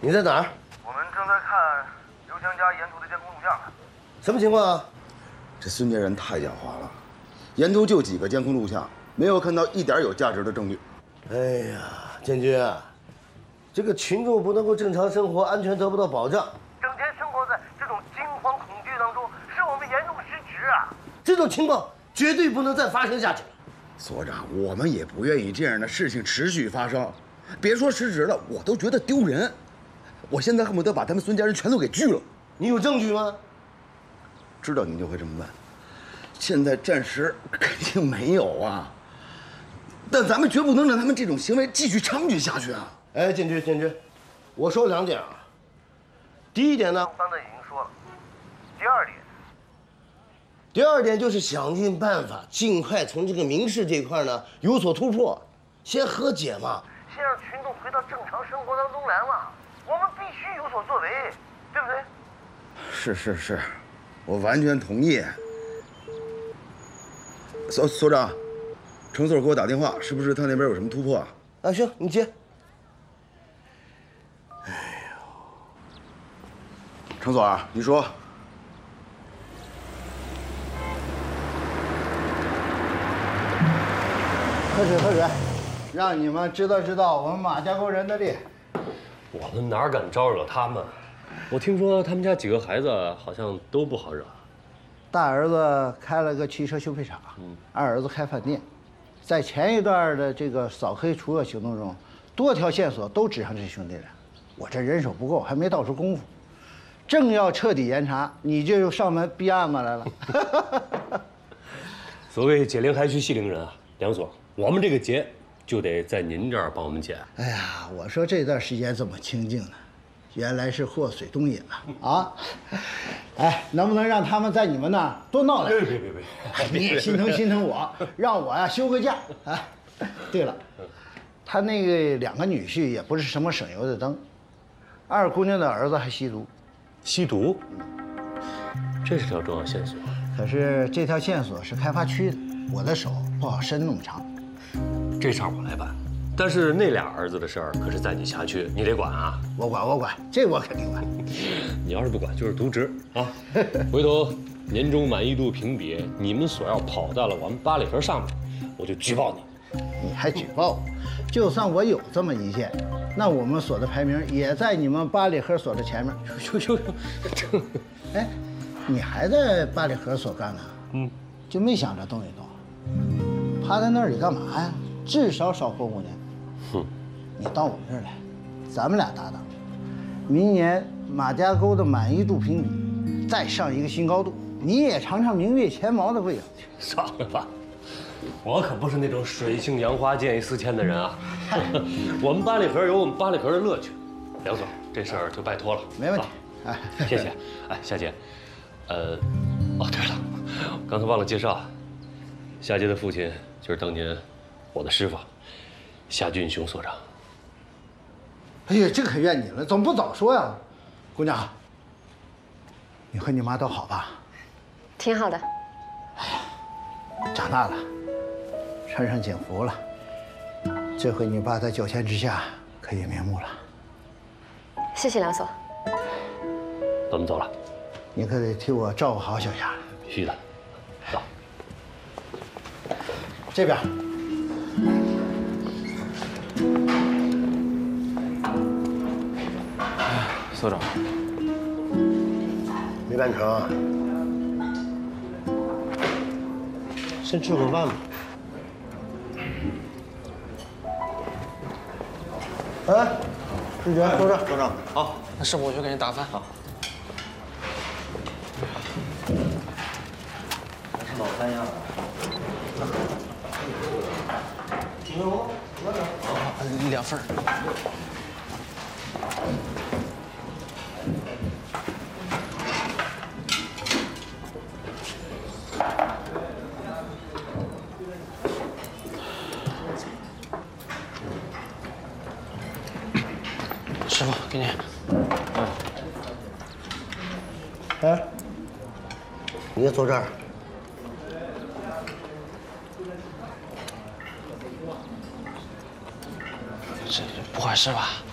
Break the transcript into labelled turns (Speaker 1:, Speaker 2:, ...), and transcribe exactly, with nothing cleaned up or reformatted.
Speaker 1: 你在哪儿？
Speaker 2: 我们正在看刘强家沿途的监控录像。
Speaker 1: 什么情况啊？
Speaker 3: 这孙家人太狡猾了，沿途就几个监控录像，没有看到一点有价值的证据。
Speaker 1: 哎呀，建军啊，这个群众不能够正常生活，安全得不到保障，
Speaker 2: 整天生活在这种惊慌恐惧当中，是我们严重失职啊！
Speaker 1: 这种情况绝对不能再发生下去了。
Speaker 3: 所长，我们也不愿意这样的事情持续发生。别说失职了，我都觉得丢人。我现在恨不得把他们孙家人全都给拘了。
Speaker 1: 你有证据吗？
Speaker 3: 知道您就会这么问。现在暂时肯定没有啊。但咱们绝不能让他们这种行为继续猖獗下去啊！
Speaker 1: 哎，建军，建军，我说两点啊。第一点呢，
Speaker 2: 刚才已经说了。第二点，
Speaker 1: 第二点就是想尽办法，尽快从这个民事这块呢有所突破，先和解嘛，
Speaker 2: 先让群众回到正常生活当中来嘛。我们必须有所作为，对不对？
Speaker 3: 是是是，我完全同意。所所长，程所给我打电话，是不是他那边有什么突破啊？
Speaker 1: 啊，行，你接。
Speaker 3: 哎呦，程所，你说。
Speaker 4: 喝水喝水，让你们知道知道我们马家沟人的力。
Speaker 5: 我们哪敢招惹他们？我听说他们家几个孩子好像都不好惹。
Speaker 4: 大儿子开了个汽车修配厂，二儿子开饭店。在前一段的这个扫黑除恶行动中，多条线索都指向这兄弟俩。我这人手不够，还没到出功夫，正要彻底严查，你就上门逼案子来了。
Speaker 5: 所谓解铃还须系铃人啊，梁所，我们这个结就得在您这儿帮我们解。
Speaker 4: 哎呀，我说这段时间怎么清静呢？原来是祸水东引了啊！哎，能不能让他们在你们那儿多闹两句？
Speaker 5: 别别别
Speaker 4: 别！你也心疼心疼我，让我呀休个假。哎，对了，他那个两个女婿也不是什么省油的灯，二姑娘的儿子还吸毒。
Speaker 5: 吸毒？这是条重要线索。
Speaker 4: 可是这条线索是开发区的，我的手不好伸那么长。
Speaker 5: 这事儿我来办。但是那俩儿子的事儿可是在你辖区，你得管啊！
Speaker 4: 我管，我管，这我肯定管。
Speaker 5: 你要是不管，就是渎职啊！回头年终满意度评比，你们所要跑到了我们八里河上面，我就举报你。
Speaker 4: 你还举报我？就算我有这么一件，那我们所的排名也在你们八里河所的前面。
Speaker 5: 呦呦呦！
Speaker 4: 哎，你还在八里河所干呢？嗯，就没想着动一动？趴在那里干嘛呀？至少少活五年。
Speaker 5: 哼，
Speaker 4: 你到我们这儿来，咱们俩搭档，明年马家沟的满意度评比再上一个新高度，你也尝尝明月前茅的味道。
Speaker 5: 算了吧，我可不是那种水性杨花、见异思迁的人啊。我们八里河有我们八里河的乐趣。梁总，这事儿就拜托了。
Speaker 4: 没问题，
Speaker 5: 哎，谢谢。哎，夏姐，呃，哦对了，刚才忘了介绍，夏杰的父亲就是当年我的师傅。夏俊雄所长。
Speaker 4: 哎呀，这可怨你了，怎么不早说呀？姑娘，你和你妈都好吧？
Speaker 6: 挺好的。
Speaker 4: 哎呀，长大了，穿上警服了，这回你爸在九泉之下可以瞑目了。
Speaker 6: 谢谢梁所。
Speaker 5: 咱们走了。
Speaker 4: 你可得替我照顾好小霞。
Speaker 5: 必须的。走。
Speaker 4: 这边。
Speaker 7: 所长，
Speaker 1: 没办成，先吃口饭吧。哎，志全，坐这儿。
Speaker 7: 所长，好，那师傅我去给你打饭。好。
Speaker 1: 还是老三样。牛肉，多少？
Speaker 7: 好，两份儿。师傅，给你。嗯。
Speaker 1: 哎，你也坐这儿。
Speaker 7: 这不坏事吧？